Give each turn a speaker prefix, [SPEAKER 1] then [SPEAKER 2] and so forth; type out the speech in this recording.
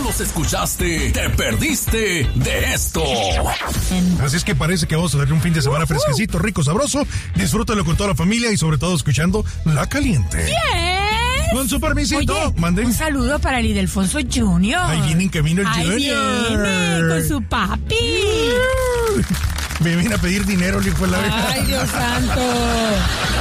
[SPEAKER 1] los escuchaste, te perdiste de esto.
[SPEAKER 2] Así es que parece que vamos a tener un fin de semana fresquecito, rico, sabroso. Disfrútalo con toda la familia y sobre todo escuchando La Caliente.
[SPEAKER 3] Bien.
[SPEAKER 2] Con su permisito,
[SPEAKER 3] Oye,
[SPEAKER 2] manden.
[SPEAKER 3] un saludo para el Ildefonso Junior.
[SPEAKER 2] Ahí viene en camino el
[SPEAKER 3] Ahí
[SPEAKER 2] Junior.
[SPEAKER 3] viene con su papi.
[SPEAKER 2] Me viene a pedir dinero, hijo de la...
[SPEAKER 3] Ay, Dios santo.